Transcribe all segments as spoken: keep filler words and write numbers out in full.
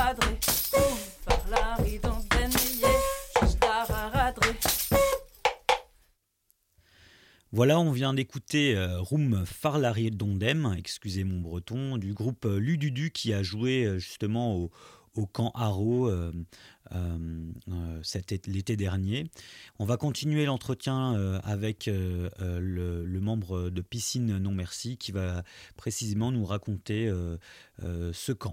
radré, Rum parlari d'ondem, juste à radré. Voilà, on vient d'écouter euh, Rum Farlari Dondem, excusez mon breton, du groupe euh, Lududu qui a joué euh, justement au, au camp Haro euh, euh, euh, cet été, l'été dernier. On va continuer l'entretien euh, avec euh, euh, le, le membre de Piscine Non Merci qui va précisément nous raconter euh, euh, ce camp.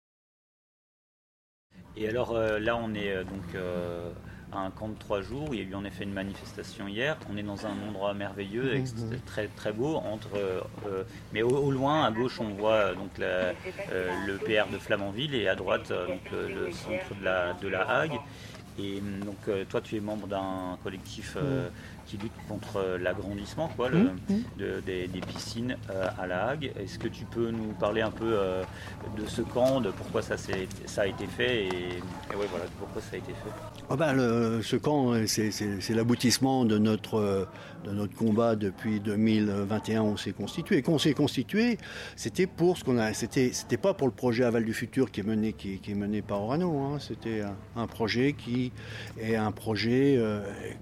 Et alors euh, là, on est euh, donc euh, à un camp de trois jours. Il y a eu en effet une manifestation hier. On est dans un endroit merveilleux, avec, c'était très très beau. Entre, euh, euh, mais au, au loin, à gauche, on voit euh, donc la, euh, le P R de Flamanville et à droite euh, donc le, le centre de la de la Hague. Et donc euh, toi, tu es membre d'un collectif euh, qui lutte contre l'agrandissement, quoi, le, de, des, des piscines euh, à la Hague. Est-ce que tu peux nous parler un peu euh, de ce camp, de pourquoi ça, s'est, ça a été fait et, et ouais, voilà, pourquoi ça a été fait? Ah ben, le, ce camp, c'est, c'est, c'est l'aboutissement de notre, de notre combat depuis deux mille vingt et un. On s'est constitué. Et quand on s'est constitué, c'était pour ce qu'on a. C'était, c'était pas pour le projet Aval du Futur qui est mené, qui, qui est mené par Orano. Hein. C'était un, un projet qui est un projet. Euh,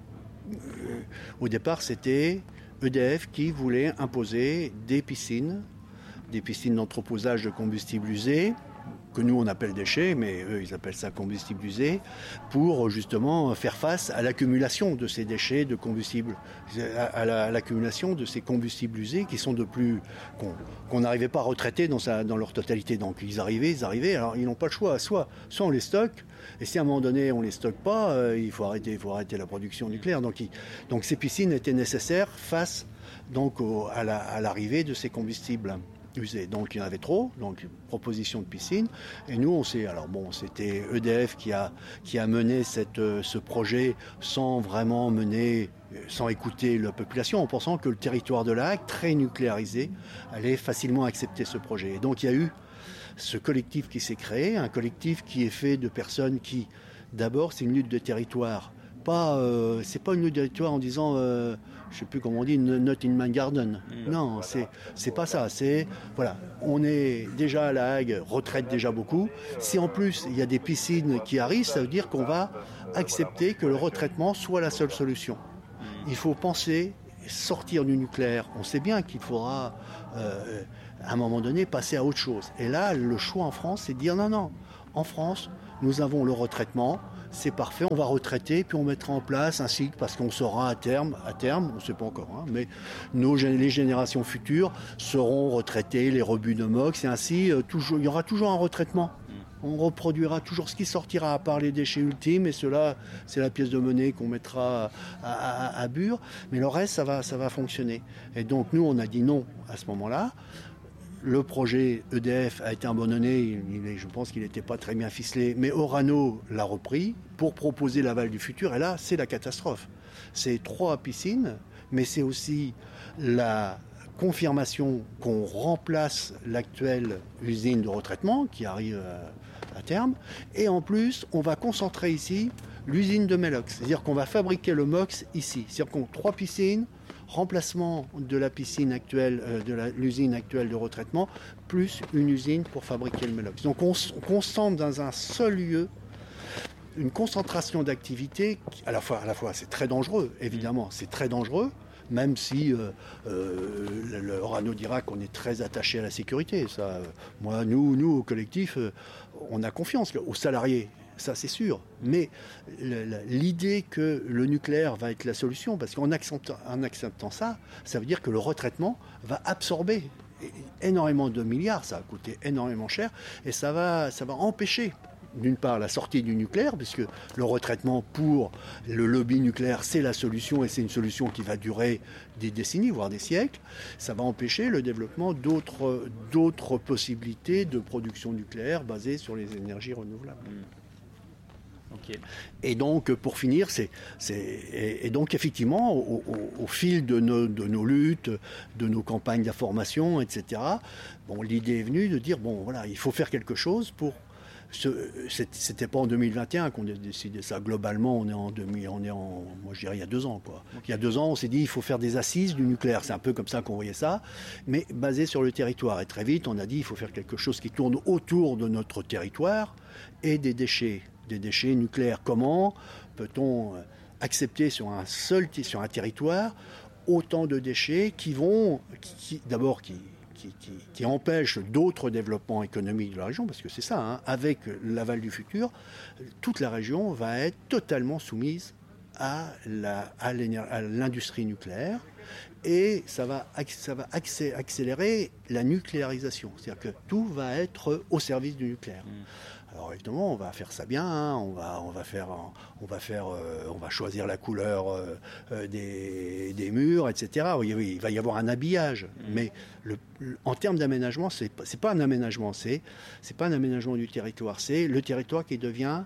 euh, au départ, c'était E D F qui voulait imposer des piscines, des piscines d'entreposage de combustible usé, que nous on appelle déchets, mais eux ils appellent ça combustible usé, pour justement faire face à l'accumulation de ces déchets de combustible, à, la, à l'accumulation de ces combustibles usés qui sont de plus qu'on qu'on n'arrivait pas à retraiter dans, sa, dans leur totalité. Donc ils arrivaient, ils arrivaient, alors ils n'ont pas le choix, soit, soit on les stocke, et si à un moment donné on les stocke pas, euh, il faut arrêter, il faut arrêter la production nucléaire. Donc, il, donc ces piscines étaient nécessaires face donc au, à, la, à l'arrivée de ces combustibles usés. Donc il y en avait trop, donc proposition de piscine. Et nous on s'est, alors bon, c'était E D F qui a qui a mené cette ce projet sans vraiment mener, sans écouter la population, en pensant que le territoire de la Hague, très nucléarisé, allait facilement accepter ce projet. Et donc il y a eu ce collectif qui s'est créé, un collectif qui est fait de personnes qui, d'abord, c'est une lutte de territoire. Pas, euh, c'est pas une lutte de territoire en disant, euh, je sais plus comment on dit, not in my garden. Mmh, non, voilà. c'est c'est pas ça. C'est voilà, on est déjà à la Hague, retraite déjà beaucoup. Si en plus il y a des piscines qui arrivent, ça veut dire qu'on va accepter que le retraitement soit la seule solution. Il faut penser sortir du nucléaire. On sait bien qu'il faudra, euh, à un moment donné, passer à autre chose. Et là, le choix en France, c'est de dire non, non. En France, nous avons le retraitement. C'est parfait, on va retraiter, puis on mettra en place un cycle, parce qu'on saura à terme, à terme, on ne sait pas encore, hein, mais nos, les générations futures seront retraitées, les rebuts de M O X, et ainsi, euh, toujours, il y aura toujours un retraitement. On reproduira toujours ce qui sortira à part les déchets ultimes, et cela, c'est la pièce de monnaie qu'on mettra à, à, à Bure, mais le reste, ça va, ça va fonctionner. Et donc, nous, on a dit non à ce moment-là. Le projet E D F a été abandonné, il, je pense qu'il n'était pas très bien ficelé, mais Orano l'a repris pour proposer l'aval du futur, et là, c'est la catastrophe. C'est trois piscines, mais c'est aussi la confirmation qu'on remplace l'actuelle usine de retraitement qui arrive à terme, et en plus, on va concentrer ici l'usine de Melox, c'est-à-dire qu'on va fabriquer le M O X ici, c'est-à-dire qu'on a trois piscines, remplacement de la piscine actuelle, euh, de la, l'usine actuelle de retraitement, plus une usine pour fabriquer le Melox. Donc on, on concentre dans un seul lieu une concentration d'activités, qui, à la fois, à la fois c'est très dangereux, évidemment, c'est très dangereux, même si euh, euh, le, le Orano dira qu'on est très attaché à la sécurité. Ça, euh, moi, nous, nous, au collectif, euh, on a confiance aux salariés. Ça, c'est sûr. Mais l'idée que le nucléaire va être la solution, parce qu'en acceptant, en acceptant ça, ça veut dire que le retraitement va absorber énormément de milliards, ça a coûté énormément cher, et ça va, ça va empêcher, d'une part, la sortie du nucléaire, puisque le retraitement pour le lobby nucléaire, c'est la solution, et c'est une solution qui va durer des décennies, voire des siècles. Ça va empêcher le développement d'autres, d'autres possibilités de production nucléaire basées sur les énergies renouvelables. Mmh. Okay. Et donc, pour finir, c'est, c'est et, et donc effectivement, au, au, au fil de nos, de nos luttes, de nos campagnes d'information, et cetera. Bon, l'idée est venue de dire bon, voilà, il faut faire quelque chose pour ce, c'était pas en deux mille vingt et un qu'on a décidé ça. Globalement, on est en deux mille, on est en, moi je dirais il y a deux ans, quoi. Il y a deux ans, on s'est dit il faut faire des assises du nucléaire. C'est un peu comme ça qu'on voyait ça, mais basé sur le territoire. Et très vite, on a dit il faut faire quelque chose qui tourne autour de notre territoire et des déchets, des déchets nucléaires. Comment peut-on accepter sur un seul, sur un territoire, autant de déchets qui vont, qui, qui, d'abord qui Qui, qui, qui empêche d'autres développements économiques de la région, parce que c'est ça, hein, avec l'aval du futur, toute la région va être totalement soumise à, la, à, à l'industrie nucléaire, et ça va, ça va accélérer la nucléarisation, c'est-à-dire que tout va être au service du nucléaire. Mmh. Alors évidemment, on va faire ça bien, hein, on va, on va faire, on va faire, euh, on va choisir la couleur euh, des, des murs, et cetera. Oui, oui, il va y avoir un habillage, mmh. mais le, le, en termes d'aménagement, c'est, c'est pas un aménagement, c'est, c'est pas un aménagement du territoire, c'est le territoire qui devient,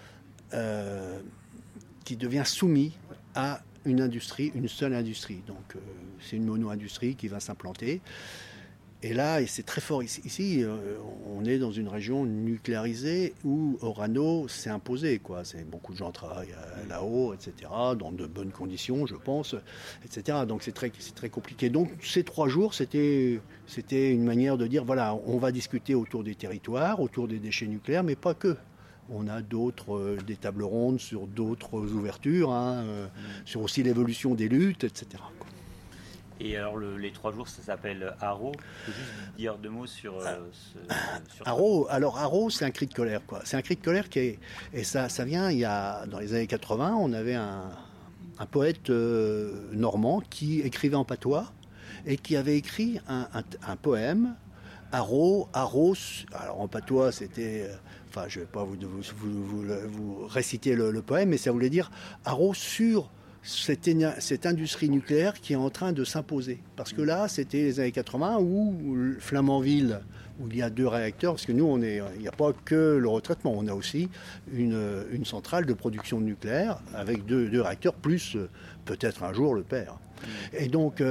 euh, qui devient soumis à une industrie, une seule industrie. Donc euh, c'est une mono-industrie qui va s'implanter. Et là, et c'est très fort ici, ici euh, on est dans une région nucléarisée où Orano s'est imposé, quoi. C'est, beaucoup de gens travaillent euh, là-haut, et cetera, dans de bonnes conditions, je pense, et cetera. Donc c'est très, c'est très compliqué. Donc ces trois jours, c'était, c'était une manière de dire, voilà, on va discuter autour des territoires, autour des déchets nucléaires, mais pas que. On a d'autres, euh, des tables rondes sur d'autres ouvertures, hein, euh, mmh. sur aussi l'évolution des luttes, et cetera, quoi. Et alors le, les trois jours, ça s'appelle Haro. Je peux juste dire deux mots sur euh, ce. Sur Haro, alors Haro, c'est un cri de colère, quoi. C'est un cri de colère qui est, et ça, ça vient. Il y a dans les années quatre-vingts, on avait un, un poète euh, normand qui écrivait en patois et qui avait écrit un, un, un poème. Haro, Haro. Alors en patois, c'était. Euh, enfin, je ne vais pas vous, vous, vous, vous, vous réciter le, le poème, mais ça voulait dire Haro sur Cette, cette industrie nucléaire qui est en train de s'imposer. Parce que là, c'était les années quatre-vingts où Flamanville, où il y a deux réacteurs, parce que nous, on est, il n'y a pas que le retraitement, on a aussi une, une centrale de production nucléaire avec deux, deux réacteurs, plus peut-être un jour le père. Et donc,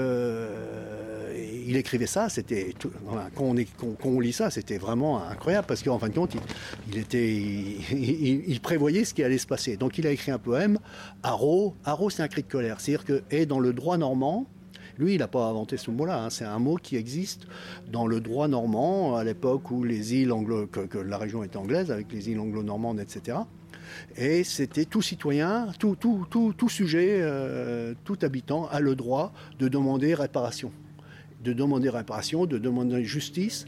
euh, il écrivait ça, c'était tout, quand, on est, quand, quand on lit ça, c'était vraiment incroyable, parce qu'en fin de compte, il, il, était, il, il, il prévoyait ce qui allait se passer. Donc, il a écrit un poème, Haro. Haro, c'est un cri de colère. C'est-à-dire que, et dans le droit normand, lui, il n'a pas inventé ce mot-là, hein, c'est un mot qui existe dans le droit normand, à l'époque où les îles anglo, que, que la région était anglaise, avec les îles anglo-normandes, et cetera. Et c'était tout citoyen, tout, tout, tout, tout sujet, euh, tout habitant a le droit de demander réparation. De demander réparation, de demander justice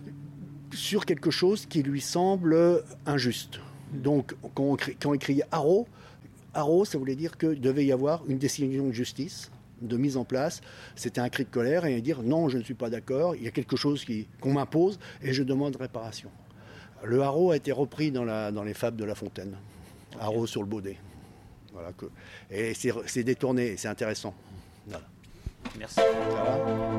sur quelque chose qui lui semble injuste. Donc, quand on, quand on écrit Haro, Haro, ça voulait dire qu'il devait y avoir une décision de justice, de mise en place. C'était un cri de colère et dire non, je ne suis pas d'accord, il y a quelque chose qui, qu'on m'impose et je demande réparation. Le haro a été repris dans, la, dans les fables de La Fontaine. Okay. Haro sur le baudet. Voilà que, et c'est, c'est détourné, c'est intéressant. Voilà. Merci.